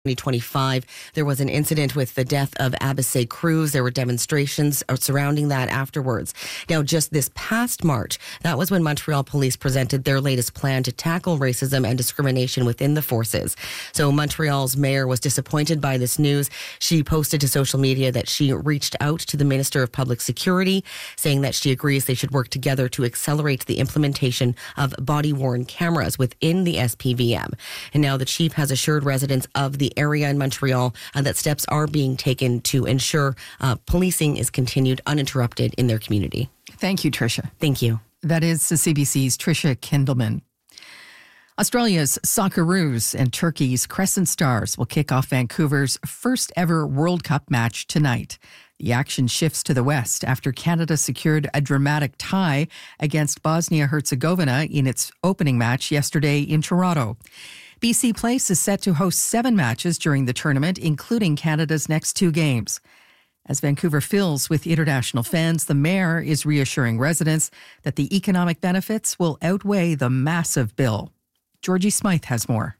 2025, there was an incident with the death of Abbasseh Cruz. There were demonstrations surrounding that afterwards. Now, just this past March, that was when Montreal police presented their latest plan to tackle racism and discrimination within the forces. So Montreal's mayor was disappointed by this news. She posted to social media that she reached out to the Minister of Public Security, saying that she agrees they should work together to accelerate the implementation of body-worn cameras within the SPVM. And now the chief has assured residents of the area in Montreal that steps are being taken to ensure policing is continued uninterrupted in their community. Thank you, Tricia. Thank you. That is the CBC's Tricia Kindelman. Australia's Socceroos and Turkey's Crescent Stars will kick off Vancouver's first ever World Cup match tonight. The action shifts to the west after Canada secured a dramatic tie against Bosnia-Herzegovina in its opening match yesterday in Toronto. BC Place is set to host 7 matches during the tournament, including Canada's next 2 games. As Vancouver fills with international fans, the mayor is reassuring residents that the economic benefits will outweigh the massive bill. Georgie Smythe has more.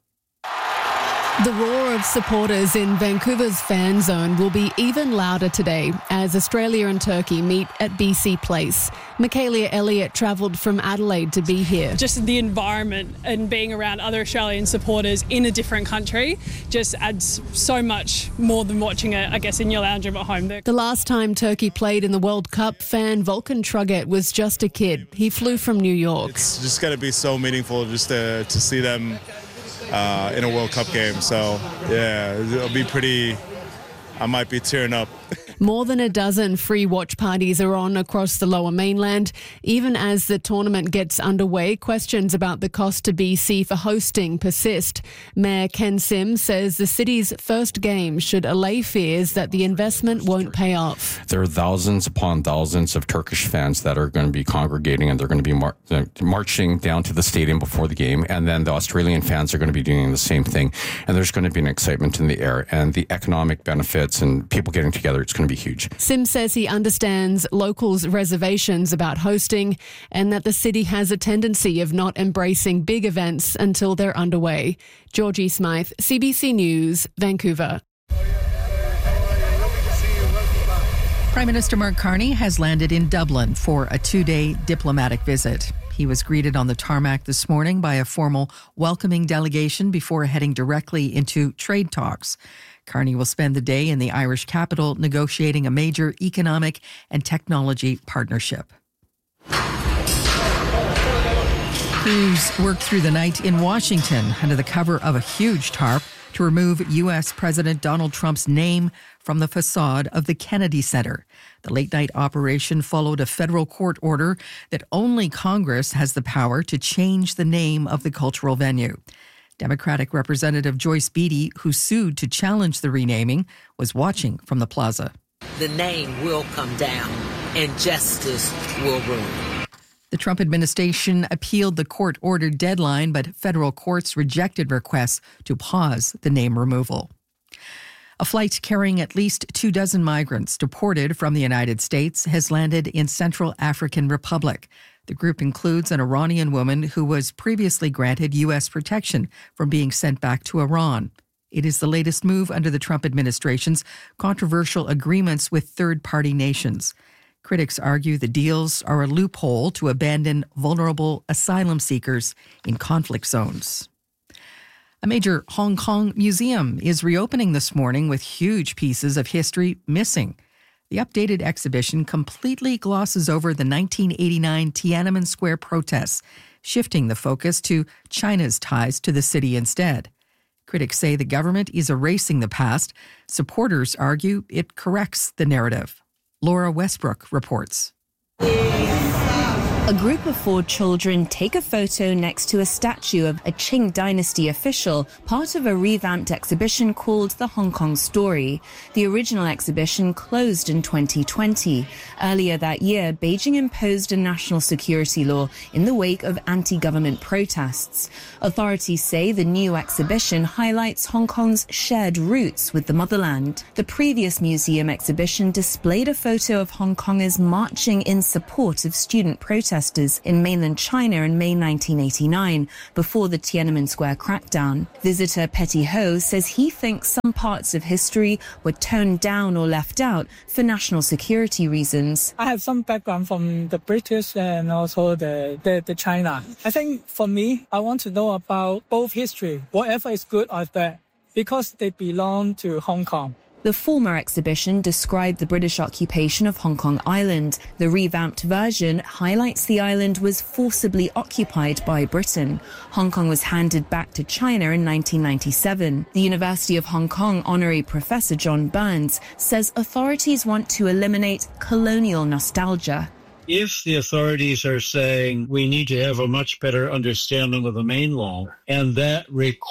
The roar of supporters in Vancouver's fan zone will be even louder today as Australia and Turkey meet at BC Place. Michaela Elliott travelled from Adelaide to be here. Just the environment and being around other Australian supporters in a different country just adds so much more than watching it, I guess, in your lounge room at home. The last time Turkey played in the World Cup, fan Volkan Truget was just a kid. He flew from New York. It's just going to be so meaningful just to see them in a World Cup game. So, yeah, it'll be pretty... I might be tearing up. More than a dozen free watch parties are on across the Lower Mainland. Even as the tournament gets underway, questions about the cost to BC for hosting persist. Mayor Ken Sim says the city's first game should allay fears that the investment won't pay off. There are thousands upon thousands of Turkish fans that are going to be congregating, and they're going to be marching down to the stadium before the game. And then the Australian fans are going to be doing the same thing. And there's going to be an excitement in the air. And the economic benefits and people getting together, it's going to be huge. Sim says he understands locals' reservations about hosting and that the city has a tendency of not embracing big events until they're underway. Georgie Smythe, CBC News, Vancouver. Prime Minister Mark Carney has landed in Dublin for a 2-day diplomatic visit. He was greeted on the tarmac this morning by a formal welcoming delegation before heading directly into trade talks. Carney will spend the day in the Irish capital negotiating a major economic and technology partnership. Crews worked through the night in Washington under the cover of a huge tarp to remove U.S. President Donald Trump's name from the facade of the Kennedy Center. The late-night operation followed a federal court order that only Congress has the power to change the name of the cultural venue. Democratic Representative Joyce Beatty, who sued to challenge the renaming, was watching from the plaza. The name will come down and justice will rule. The Trump administration appealed the court-ordered deadline, but federal courts rejected requests to pause the name removal. A flight carrying at least 24 migrants deported from the United States has landed in Central African Republic. The group includes an Iranian woman who was previously granted U.S. protection from being sent back to Iran. It is the latest move under the Trump administration's controversial agreements with third-party nations. Critics argue the deals are a loophole to abandon vulnerable asylum seekers in conflict zones. A major Hong Kong museum is reopening this morning with huge pieces of history missing. The updated exhibition completely glosses over the 1989 Tiananmen Square protests, shifting the focus to China's ties to the city instead. Critics say the government is erasing the past. Supporters argue it corrects the narrative. Laura Westbrook reports. A group of 4 children take a photo next to a statue of a Qing dynasty official, part of a revamped exhibition called The Hong Kong Story. The original exhibition closed in 2020. Earlier that year, Beijing imposed a national security law in the wake of anti-government protests. Authorities say the new exhibition highlights Hong Kong's shared roots with the motherland. The previous museum exhibition displayed a photo of Hong Kongers marching in support of student protesters protesters in mainland China in May 1989, before the Tiananmen Square crackdown. Visitor Petty Ho says he thinks some parts of history were toned down or left out for national security reasons. I have some background from the British and also the China. I think for me, I want to know about both history, whatever is good or bad, because they belong to Hong Kong. The former exhibition described the British occupation of Hong Kong Island. The revamped version highlights the island was forcibly occupied by Britain. Hong Kong was handed back to China in 1997. The University of Hong Kong honorary professor John Burns says authorities want to eliminate colonial nostalgia. If the authorities are saying we need to have a much better understanding of the mainland, and that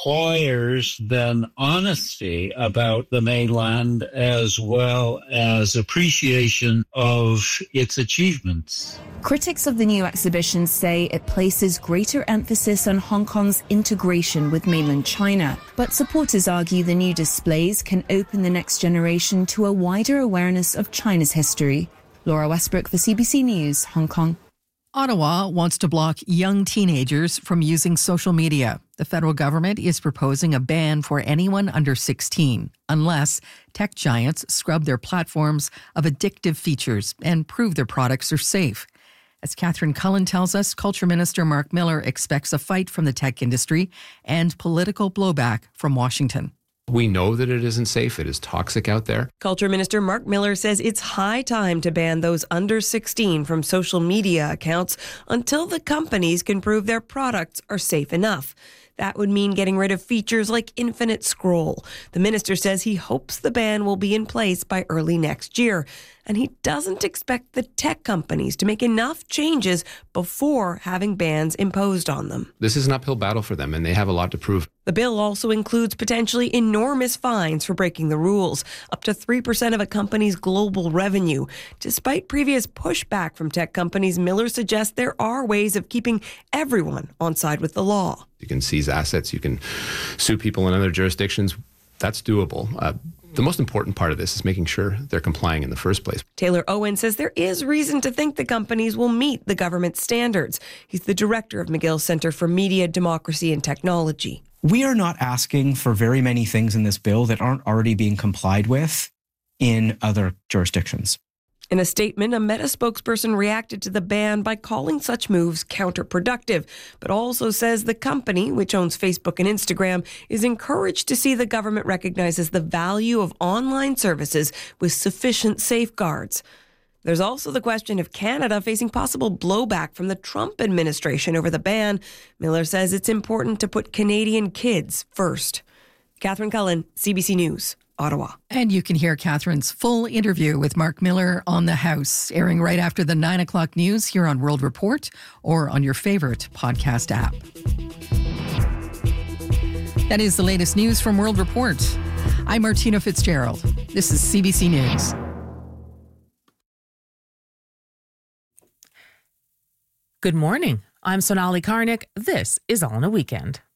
requires then honesty about the mainland as well as appreciation of its achievements. Critics of the new exhibition say it places greater emphasis on Hong Kong's integration with mainland China. But supporters argue the new displays can open the next generation to a wider awareness of China's history. Laura Westbrook for CBC News, Hong Kong. Ottawa wants to block young teenagers from using social media. The federal government is proposing a ban for anyone under 16, unless tech giants scrub their platforms of addictive features and prove their products are safe. As Catherine Cullen tells us, Culture Minister Mark Miller expects a fight from the tech industry and political blowback from Washington. We know that it isn't safe. It is toxic out there. Culture Minister Mark Miller says it's high time to ban those under 16 from social media accounts until the companies can prove their products are safe enough. That would mean getting rid of features like infinite scroll. The minister says he hopes the ban will be in place by early next year. And he doesn't expect the tech companies to make enough changes before having bans imposed on them. This is an uphill battle for them, and they have a lot to prove. The bill also includes potentially enormous fines for breaking the rules, up to 3% of a company's global revenue. Despite previous pushback from tech companies, Miller suggests there are ways of keeping everyone on side with the law. You can seize assets, you can sue people in other jurisdictions. That's doable. The most important part of this is making sure they're complying in the first place. Taylor Owen says there is reason to think the companies will meet the government's standards. He's the director of McGill Center for Media, Democracy and Technology. We are not asking for very many things in this bill that aren't already being complied with in other jurisdictions. In a statement, a Meta spokesperson reacted to the ban by calling such moves counterproductive, but also says the company, which owns Facebook and Instagram, is encouraged to see the government recognizes the value of online services with sufficient safeguards. There's also the question of Canada facing possible blowback from the Trump administration over the ban. Miller says it's important to put Canadian kids first. Catherine Cullen, CBC News, Ottawa. And you can hear Catherine's full interview with Mark Miller on the House, airing right after the 9 o'clock news here on World Report or on your favorite podcast app. That is the latest news from World Report. I'm Martina Fitzgerald. This is CBC News. Good morning. I'm Sonali Karnik. This is All in a Weekend.